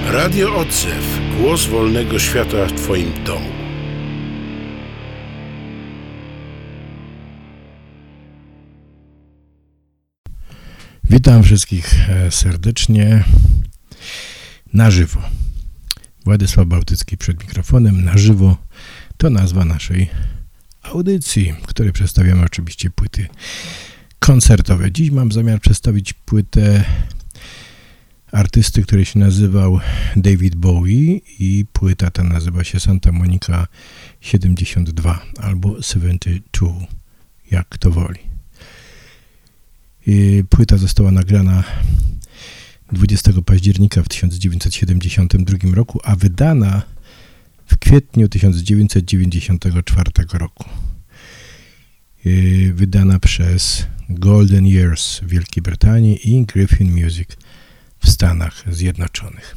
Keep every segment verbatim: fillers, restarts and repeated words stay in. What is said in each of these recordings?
Radio Odzew. Głos wolnego świata w Twoim domu. Witam wszystkich serdecznie na żywo. Władysław Bałtycki przed mikrofonem. Na żywo to nazwa naszej audycji, w której przedstawiamy oczywiście płyty koncertowe. Dziś mam zamiar przedstawić płytę artysty, który się nazywał David Bowie i płyta ta nazywa się Santa Monica siedemdziesiąt dwa albo siedemdziesiąt dwa, jak kto woli. I płyta została nagrana dwudziestego października w tysiąc dziewięćset siedemdziesiątym drugim roku, a wydana w kwietniu tysiąc dziewięćset dziewięćdziesiątego czwartego roku. I wydana przez Golden Years w Wielkiej Brytanii i Griffin Music w Stanach Zjednoczonych.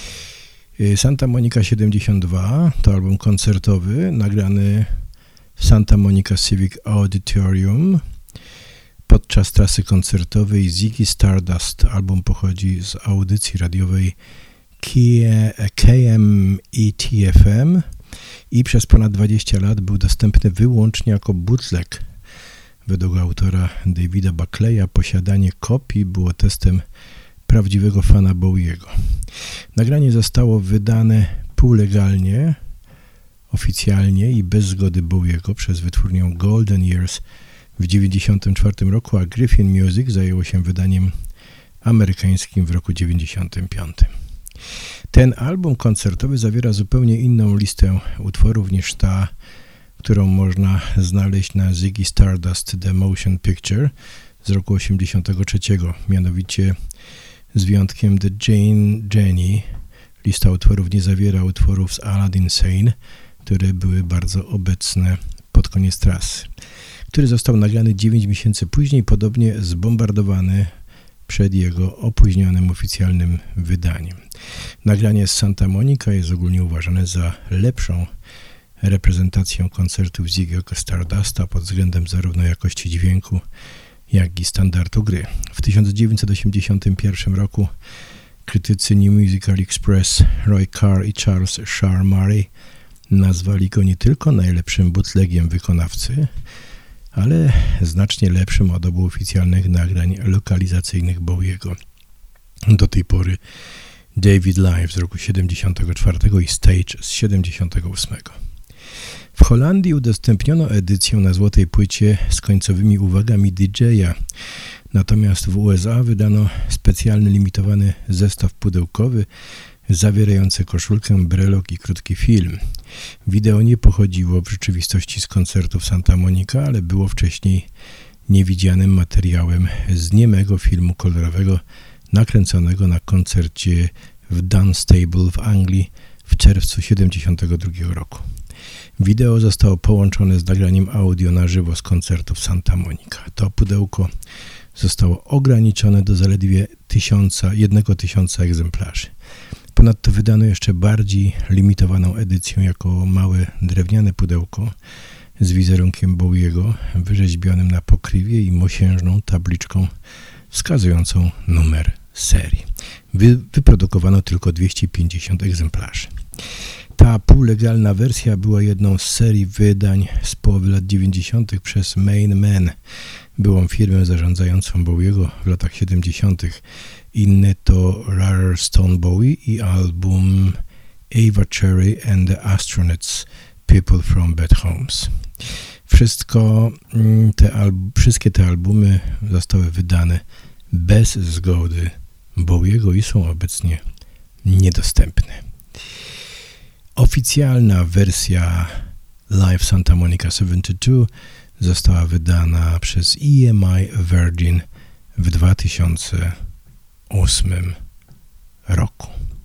Santa Monica siedemdziesiąt dwa to album koncertowy nagrany w Santa Monica Civic Auditorium podczas trasy koncertowej Ziggy Stardust. Album pochodzi z audycji radiowej K M E T F M i przez ponad dwadzieścia lat był dostępny wyłącznie jako bootleg. Według autora Davida Buckleya posiadanie kopii było testem prawdziwego fana Bowiego. Nagranie zostało wydane półlegalnie, oficjalnie i bez zgody Bowiego przez wytwórnię Golden Years w tysiąc dziewięćset dziewięćdziesiątym czwartym roku, a Griffin Music zajęło się wydaniem amerykańskim w roku tysiąc dziewięćset dziewięćdziesiątym piątym. Ten album koncertowy zawiera zupełnie inną listę utworów niż ta, którą można znaleźć na Ziggy Stardust The Motion Picture z roku osiemdziesiątego trzeciego. Mianowicie z wyjątkiem The Jane Jenny lista utworów nie zawiera utworów z Aladdin Sane, które były bardzo obecne pod koniec trasy, który został nagrany dziewięć miesięcy później, podobnie zbombardowany przed jego opóźnionym oficjalnym wydaniem. Nagranie z Santa Monica jest ogólnie uważane za lepszą reprezentację koncertów Ziggy'ego Stardusta pod względem zarówno jakości dźwięku, jak i standardu gry. W tysiąc dziewięćset osiemdziesiątym pierwszym roku krytycy New Musical Express Roy Carr i Charles Shaar Murray nazwali go nie tylko najlepszym bootlegiem wykonawcy, ale znacznie lepszym od obu oficjalnych nagrań lokalizacyjnych Bowiego. Do tej pory David Live z roku siedemdziesiątego czwartego i Stage z siedemdziesiątego ósmego. W Holandii udostępniono edycję na złotej płycie z końcowymi uwagami D J a, natomiast w U S A wydano specjalny limitowany zestaw pudełkowy zawierający koszulkę, brelok i krótki film. Wideo nie pochodziło w rzeczywistości z koncertów Santa Monica, ale było wcześniej niewidzianym materiałem z niemego filmu kolorowego nakręconego na koncercie w Dunstable w Anglii w czerwcu siedemdziesiątego drugiego roku. Wideo zostało połączone z nagraniem audio na żywo z koncertów Santa Monica. To pudełko zostało ograniczone do zaledwie tysiąca, jednego tysiąca egzemplarzy. Ponadto wydano jeszcze bardziej limitowaną edycję jako małe drewniane pudełko z wizerunkiem Bowiego wyrzeźbionym na pokrywie i mosiężną tabliczką wskazującą numer serii. Wy, wyprodukowano tylko dwieście pięćdziesiąt egzemplarzy. Ta półlegalna wersja była jedną z serii wydań z połowy lat dziewięćdziesiątych przez Main Man, byłą firmę zarządzającą Bowiego w latach siedemdziesiątych. Inne to Rare Stone Bowie i album Ava Cherry and the Astronauts People from Bad Homes. Wszystko te alb- wszystkie te albumy zostały wydane bez zgody Bowiego i są obecnie niedostępne. Oficjalna wersja Live Santa Monica siedemdziesiąt dwa została wydana przez E M I Virgin w dwa tysiące ósmym roku.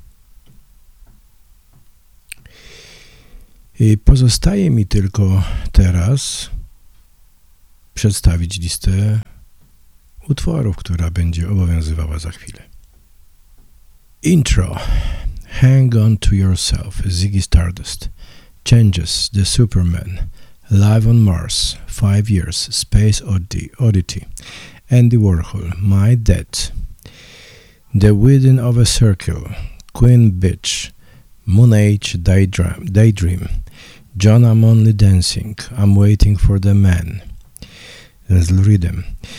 I pozostaje mi tylko teraz przedstawić listę utworów, która będzie obowiązywała za chwilę. Intro. Hang On To Yourself, Ziggy Stardust. Changes, The Superman. Live on Mars, Five Years, Space Oddity. Andy Warhol, My Debt. The Within of a Circle, Queen Bitch, Moon Age Daydream, Daydream, John I'm Only Dancing, I'm Waiting for the Man z Lou Reedem,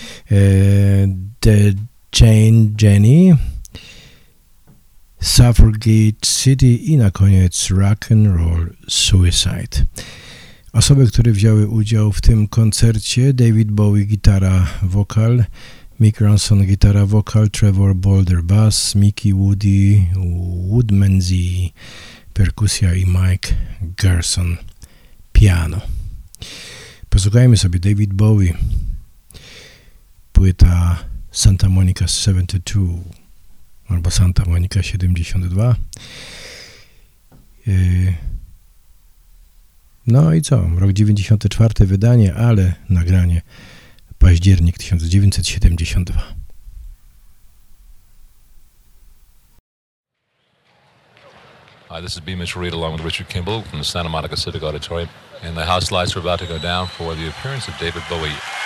The Chain Jenny, Suffragette City i na koniec Rock and Roll Suicide. Osoby, które wzięły udział w tym koncercie: David Bowie gitara, wokal, Mick Ronson gitara, wokal, Trevor Bolder bass, Mickey Woody Woodmansey perkusja i Mike Garson piano. Posłuchajmy sobie David Bowie, płyta Santa Monica siedemdziesiąt dwa albo Santa Monica siedemdziesiąt dwa. Yy. No i co? Rok dziewięćdziesiąty czwarty wydanie, ale nagranie październik tysiąc dziewięćset siedemdziesiąt dwa. Hi, this is B. Mitchell Reed along with Richard Kimball from the Santa Monica Civic Auditorium, and the house lights are about to go down for the appearance of David Bowie.